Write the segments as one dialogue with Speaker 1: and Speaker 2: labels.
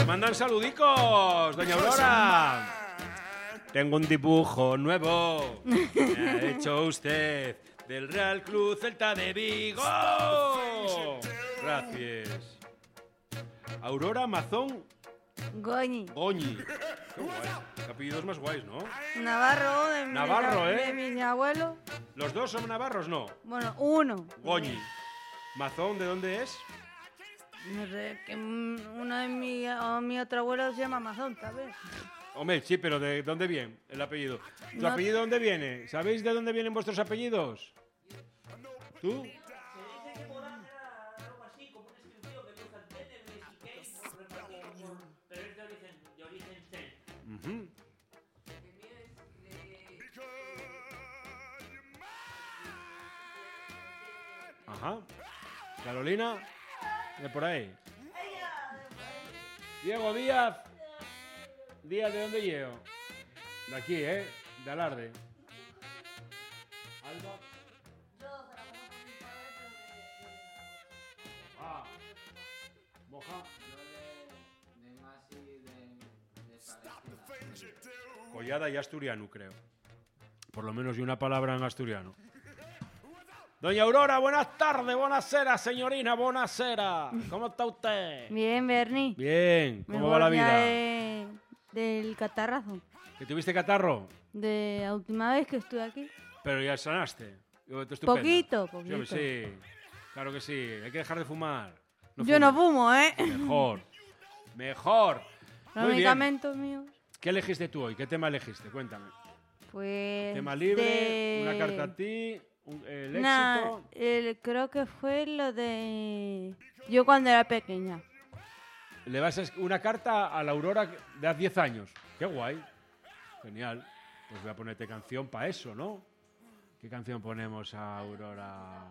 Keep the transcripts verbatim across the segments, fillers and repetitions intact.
Speaker 1: Nos mandan saludicos, doña Aurora. Tengo un dibujo nuevo. Me ha hecho usted del Real Club Celta de Vigo. Gracias. Aurora Mazón
Speaker 2: Goñi.
Speaker 1: Goñi. Qué guay. Qué apellidos más guays, ¿no?
Speaker 2: Navarro, de mi,
Speaker 1: Navarro,
Speaker 2: de,
Speaker 1: ¿eh?
Speaker 2: de mi abuelo.
Speaker 1: ¿Los dos son navarros? No.
Speaker 2: Bueno, uno.
Speaker 1: Goñi. Mazón, ¿de dónde es?
Speaker 2: No sé, que uno de mi, o mi otro abuelo se llama Mazón, ¿sabes?
Speaker 1: Hombre, sí, pero ¿de dónde viene el apellido? ¿Tu
Speaker 2: No.
Speaker 1: apellido dónde viene? ¿Sabéis de dónde vienen vuestros apellidos? ¿Tú? Uh-huh. Ajá. Carolina, de por ahí. Diego Díaz. Díaz, ¿de dónde llego? De aquí, ¿eh? De Alarde. Alba. Ah. Moja. Collada y asturiano, creo. Por lo menos y una palabra en asturiano. Doña Aurora, buenas tardes, buonasera, señorina, buonasera. ¿Cómo está usted?
Speaker 2: Bien, Bernie.
Speaker 1: Bien, ¿cómo
Speaker 2: Mejor
Speaker 1: va la
Speaker 2: ya
Speaker 1: vida?
Speaker 2: de- del catarrazo.
Speaker 1: ¿Que tuviste catarro?
Speaker 2: De la última vez que estuve aquí.
Speaker 1: Pero ya sanaste. Estupenda.
Speaker 2: Poquito,
Speaker 1: Sí,
Speaker 2: poquito.
Speaker 1: hombre, sí, claro que sí. Hay que dejar de fumar.
Speaker 2: Yo no fumo, ¿eh?
Speaker 1: Mejor. Mejor.
Speaker 2: Los
Speaker 1: Muy bien.
Speaker 2: medicamentos míos.
Speaker 1: ¿Qué elegiste tú hoy? ¿Qué tema elegiste? Cuéntame.
Speaker 2: Pues.
Speaker 1: Tema libre,
Speaker 2: de-
Speaker 1: una carta a ti, un- el
Speaker 2: Nah,
Speaker 1: éxito.
Speaker 2: el- creo que fue lo de. Yo cuando era pequeña.
Speaker 1: Le vas a es- una carta a la Aurora de hace diez años. Qué guay. Genial. Pues voy a ponerte canción para eso, ¿no? ¿Qué canción ponemos a Aurora?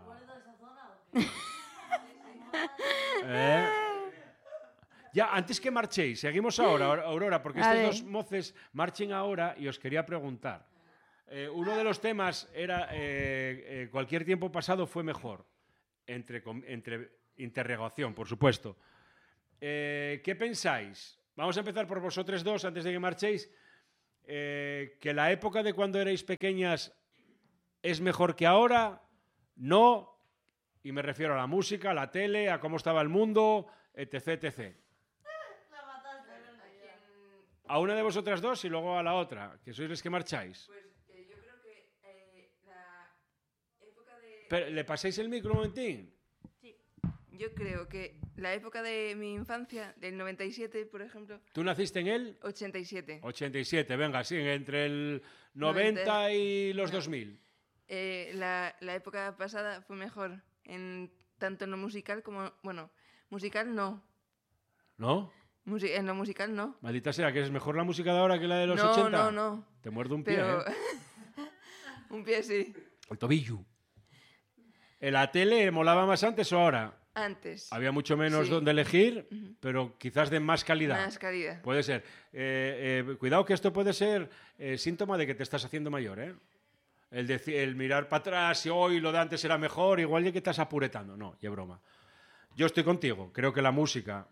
Speaker 1: ¿Eh? Ya, antes que marchéis, seguimos ahora, Aurora, porque
Speaker 2: Vale.
Speaker 1: estos dos moces marchen ahora y os quería preguntar. Eh, uno de los temas era eh, eh, cualquier tiempo pasado fue mejor, entre, com- entre interrogación, por supuesto. Eh, ¿Qué pensáis? Vamos a empezar por vosotros dos antes de que marchéis. Eh, ¿Que la época de cuando erais pequeñas es mejor que ahora? No. Y me refiero a la música, a la tele, a cómo estaba el mundo, etc, etcétera. A una de vosotras dos y luego a la otra, que sois los que marcháis.
Speaker 3: Pues eh, yo creo que eh, la época de...
Speaker 1: Pero, ¿le pasáis el micro un momentín?
Speaker 3: Yo creo que la época de mi infancia, del noventa y siete, por ejemplo,
Speaker 1: ¿Tú naciste en el
Speaker 3: ochenta y siete,
Speaker 1: ochenta y siete? Venga, sí, entre el noventa y los
Speaker 3: No.
Speaker 1: dos mil.
Speaker 3: eh, la, la época pasada fue mejor, en, tanto en lo musical como... Bueno, musical no.
Speaker 1: ¿No?
Speaker 3: Musi- en lo musical no.
Speaker 1: Maldita sea, que es mejor la música de ahora que la de los
Speaker 3: no,
Speaker 1: ochenta.
Speaker 3: no, no.
Speaker 1: Te muerdo un pie,
Speaker 3: Pero...
Speaker 1: ¿eh?
Speaker 3: un pie sí.
Speaker 1: El tobillo. ¿En la tele molaba más antes o ahora?
Speaker 3: Antes.
Speaker 1: Había mucho menos
Speaker 3: Sí.
Speaker 1: donde elegir, pero quizás de más calidad.
Speaker 3: Más calidad.
Speaker 1: Puede ser. Eh, eh, cuidado que esto puede ser eh, síntoma de que te estás haciendo mayor, ¿eh? El, deci- el mirar para atrás y hoy lo de antes era mejor, igual de que estás apuretando. No, ya broma. Yo estoy contigo. Creo que la música,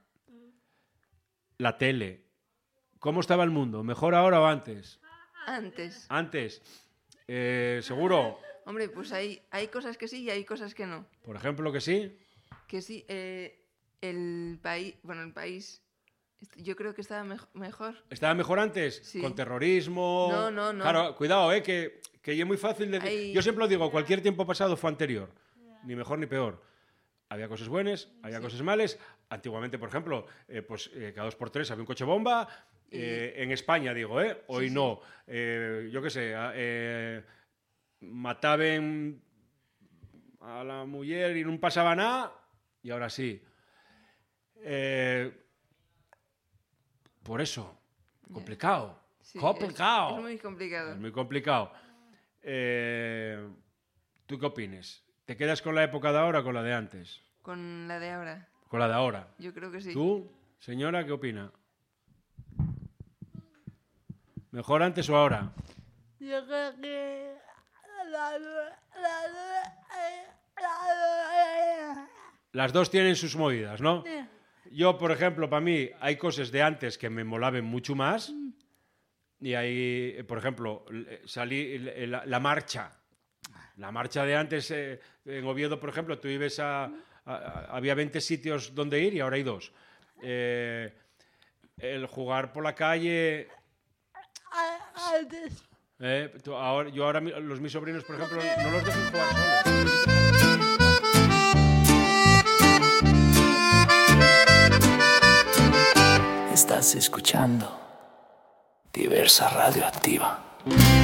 Speaker 1: la tele, ¿cómo estaba el mundo? ¿Mejor ahora o antes?
Speaker 3: Antes.
Speaker 1: Antes. Eh, ¿Seguro?
Speaker 3: Hombre, pues hay, hay cosas que sí y hay cosas que no.
Speaker 1: Por ejemplo, que sí.
Speaker 3: Que sí, eh, el país, bueno, el país, est- yo creo que estaba mej- mejor.
Speaker 1: ¿Estaba mejor antes?
Speaker 3: Sí.
Speaker 1: Con terrorismo.
Speaker 3: No, no, no.
Speaker 1: Claro, cuidado, ¿eh? Que, que es muy fácil de...
Speaker 3: Hay-
Speaker 1: Yo siempre lo digo, cualquier tiempo pasado fue anterior. Ni mejor ni peor. Había cosas buenas, había
Speaker 3: Sí.
Speaker 1: cosas malas. Antiguamente, por ejemplo, eh, pues eh, cada dos por tres había un coche bomba.
Speaker 3: Y-
Speaker 1: Eh, en España, digo, ¿eh? Hoy
Speaker 3: Sí, sí.
Speaker 1: no. Eh, yo qué sé, a- eh, mataban a la mujer y no pasaba nada, y ahora sí. Eh, por eso, complicado.
Speaker 3: Sí,
Speaker 1: complicado.
Speaker 3: Es, es muy complicado.
Speaker 1: Es muy complicado. Eh, ¿Tú qué opinas? ¿Te quedas con la época de ahora o con la de antes?
Speaker 3: Con la de ahora,
Speaker 1: Con la de ahora.
Speaker 3: yo creo que sí.
Speaker 1: ¿Tú, señora, qué opina? ¿Mejor antes o ahora?
Speaker 2: Yo creo que.
Speaker 1: Las dos tienen sus movidas, ¿no? yo, por ejemplo, para mí hay cosas de antes que me molaban mucho más. Y hay, por ejemplo, salí la, la marcha. La marcha de antes, eh, en Oviedo, por ejemplo, tú ibas a, a, a... Había veinte sitios donde ir y ahora hay dos. Eh, el jugar por la calle...
Speaker 2: Antes.
Speaker 1: Eh, tú, ahora, yo ahora, los mis sobrinos, por ejemplo, no los dejo jugar solos.
Speaker 4: Estás escuchando Diversa Radioactiva.